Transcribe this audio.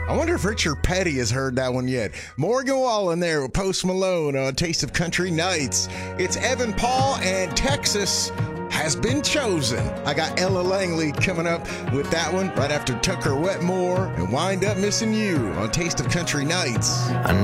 I wonder if Richard Petty has heard that one yet. Morgan Wallen there with Post Malone on Taste of Country Nights. It's Evan Paul and Texas has been chosen. I got Ella Langley coming up with that one right after Tucker Wetmore and Wind Up Missing You on Taste of Country Nights.